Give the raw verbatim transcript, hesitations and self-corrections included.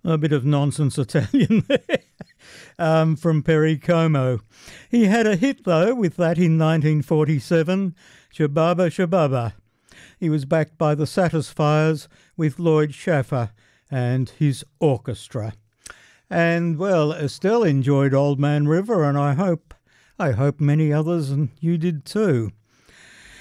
A bit of nonsense Italian there. Um, from Perry Como. He had a hit, though, with that in nineteen forty-seven, Shababa Shababa. He was backed by the Satisfiers with Lloyd Schaffer and his orchestra. And, well, Estelle enjoyed Old Man River, and I hope, I hope many others, and you did too.